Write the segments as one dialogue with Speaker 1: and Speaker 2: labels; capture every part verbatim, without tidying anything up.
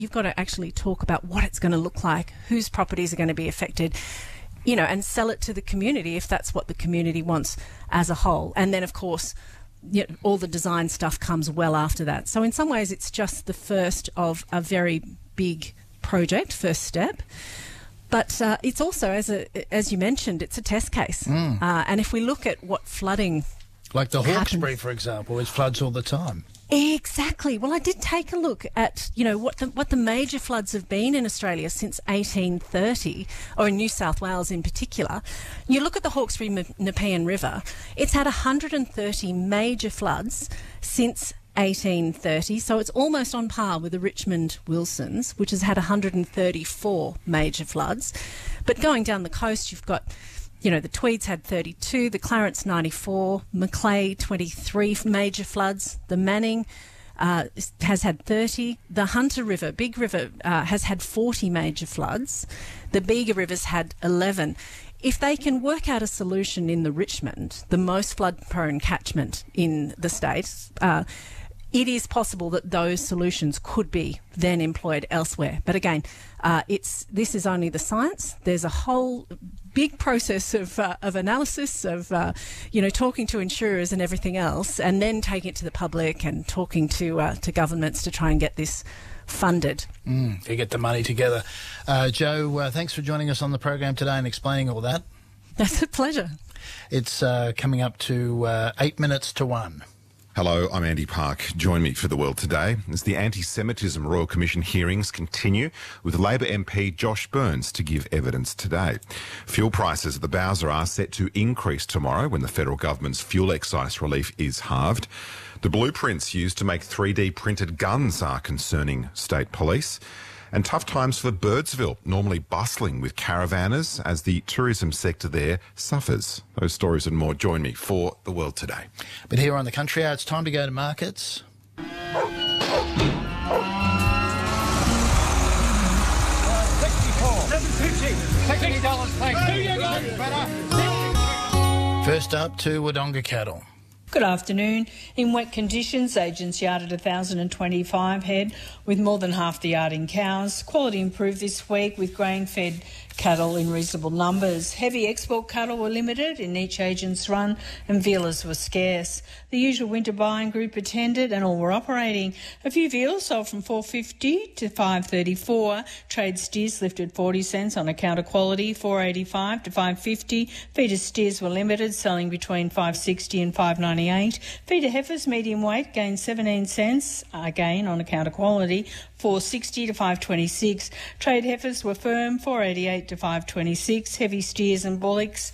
Speaker 1: you've got to actually talk about what it's going to look like, whose properties are going to be affected, you know, and sell it to the community if that's what the community wants as a whole. And then, of course, you know, all the design stuff comes well after that. So in some ways, it's just the first of a very big project, first step. But uh, it's also, as a, as you mentioned, it's a test case. Mm. Uh, and if we look at what flooding...
Speaker 2: Like the Hawkesbury,
Speaker 1: happens,
Speaker 2: for example, it floods all the time.
Speaker 1: Exactly. Well, I did take a look at, you know, what the, what the major floods have been in Australia since eighteen thirty, or in New South Wales in particular. You look at the Hawkesbury-Nepean River, it's had one hundred thirty major floods since eighteen thirty, so it's almost on par with the Richmond-Wilsons, which has had one hundred thirty-four major floods. But going down the coast, you've got... You know, the Tweeds had thirty-two, the Clarence ninety-four, Macleay twenty-three major floods, the Manning uh, has had thirty, the Hunter River, Big River, uh, has had forty major floods, the Bega River's had eleven. If they can work out a solution in the Richmond, the most flood-prone catchment in the state, uh, it is possible that those solutions could be then employed elsewhere. But again, uh, it's this is only the science. There's a whole big process of uh, of analysis, of uh, you know, talking to insurers and everything else, and then taking it to the public and talking to uh, to governments to try and get this funded.
Speaker 2: Mm, to get the money together. Uh, Jo, uh, thanks for joining us on the program today and explaining all that.
Speaker 1: That's a pleasure.
Speaker 2: It's uh, coming up to uh, eight minutes to one.
Speaker 3: Hello, I'm Andy Park. Join me for The World Today as the Anti-Semitism Royal Commission hearings continue with Labor M P Josh Burns to give evidence today. Fuel prices at the Bowser are set to increase tomorrow when the federal government's fuel excise relief is halved. The blueprints used to make three D printed guns are concerning state police. And tough times for Birdsville, normally bustling with caravanners as the tourism sector there suffers. Those stories and more. Join me for The World Today.
Speaker 2: But here on the Country Hour, it's time to go to markets. First up to Wodonga Cattle.
Speaker 4: Good afternoon. In wet conditions, agents yarded one thousand twenty-five head, with more than half the yard in cows. Quality improved this week with grain-fed cattle in reasonable numbers. Heavy export cattle were limited in each agent's run and vealers were scarce. The usual winter buying group attended and all were operating. A few veals sold from four fifty to five thirty-four. Trade steers lifted forty cents on account of quality, four eighty-five to five fifty. Feeder steers were limited, selling between five sixty and five ninety-eight. Feeder heifers, medium weight, gained seventeen cents, again on account of quality, four sixty to five twenty-six. Trade heifers were firm, four eighty-eight to five twenty-six. Heavy steers and bullocks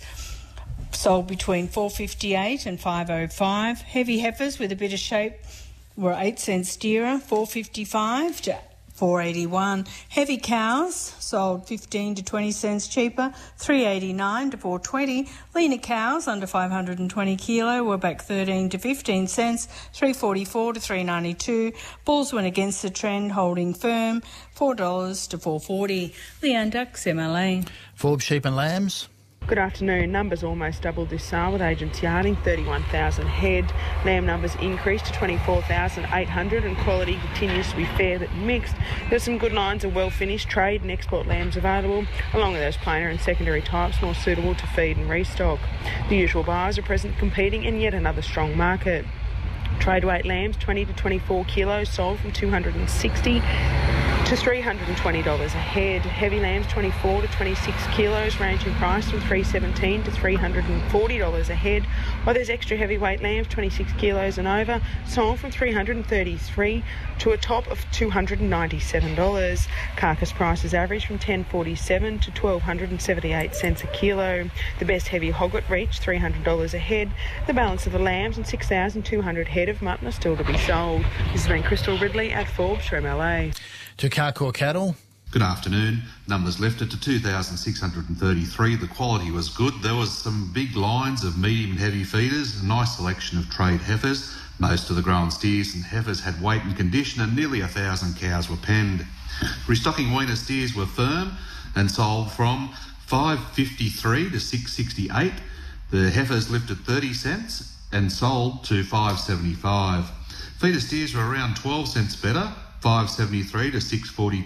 Speaker 4: sold between four fifty-eight and five oh five. Heavy heifers with a bit of shape were eight cents dearer, four fifty-five to four eighty-one. Heavy cows sold fifteen to twenty cents cheaper, three eighty-nine to four twenty. Leaner cows under five hundred twenty kilo were back thirteen to fifteen cents, three forty-four to three ninety-two. Bulls went against the trend, holding firm, four dollars to four forty. Leanne Dux, M L A.
Speaker 2: Forbes sheep and lambs.
Speaker 5: Good afternoon. Numbers almost doubled this sale with agents yarding thirty-one thousand head. Lamb numbers increased to twenty-four thousand eight hundred and quality continues to be fair but mixed. There's some good lines of well-finished trade and export lambs available, along with those plainer and secondary types more suitable to feed and restock. The usual buyers are present competing in yet another strong market. Trade weight lambs twenty to twenty-four kilos sold from two hundred sixty to three hundred twenty dollars a head. Heavy lambs twenty-four to twenty-six kilos range in price from three hundred seventeen dollars to three hundred forty dollars a head, while there's extra heavyweight lambs twenty-six kilos and over sold from three hundred thirty-three dollars to a top of two hundred ninety-seven dollars. Carcass prices average from ten forty-seven dollars to twelve seventy-eight cents a kilo. The best heavy hogget reached three hundred dollars a head. The balance of the lambs and six thousand two hundred head of mutton are still to be sold. This has been Crystal Ridley at Forbes for M L A.
Speaker 2: To Carcoar Cattle.
Speaker 6: Good afternoon. Numbers lifted to two thousand six hundred thirty-three. The quality was good. There was some big lines of medium and heavy feeders, a nice selection of trade heifers. Most of the grown steers and heifers had weight and condition, and nearly a thousand cows were penned. Restocking weaner steers were firm and sold from five fifty-three to six sixty-eight. The heifers lifted thirty cents and sold to five seventy-five. Feeder steers were around twelve cents better, five seventy-three to six forty.